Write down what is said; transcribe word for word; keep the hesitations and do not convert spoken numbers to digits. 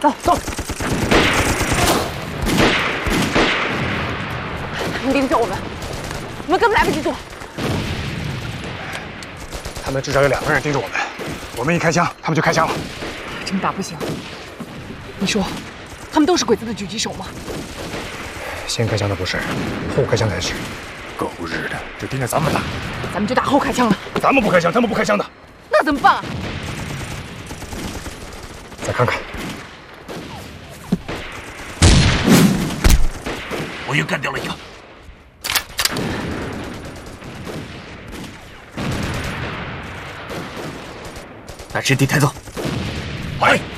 走走。他们盯着我们，我们根本来不及躲。 他们至少有两个人盯着我们，我们一开枪，他们就开枪了。 这么打不行。你说，他们都是鬼子的狙击手吗？ 先开枪的不是，后开枪才是。 狗日的，就盯着咱们打。 咱们就打后开枪了。 咱们不开枪，他们不开枪的。 那怎么办啊？ 再看看。 我又干掉了一个。把阵地抬走。 来。